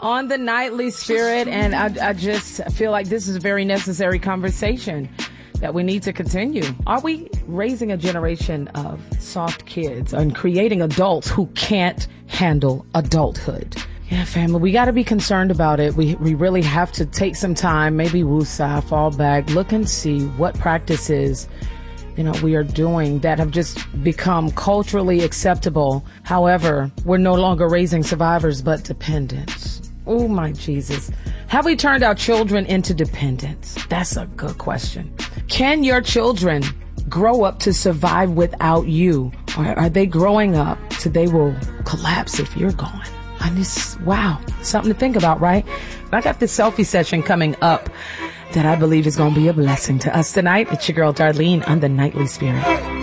on the Nightly Spirit, and I just feel like this is a very necessary conversation that we need to continue. Are we raising a generation of soft kids and creating adults who can't handle adulthood? Yeah, family, we got to be concerned about it. We really have to take some time, maybe woosah, fall back, look and see what practices we are doing that have just become culturally acceptable. However, we're no longer raising survivors, but dependents. Oh, my Jesus. Have we turned our children into dependents? That's a good question. Can your children grow up to survive without you? Or are they growing up so they will collapse if you're gone? Wow, something to think about, right? I got this selfie session coming up that I believe is going to be a blessing to us tonight. It's your girl Darlene on the Nightly Spirit.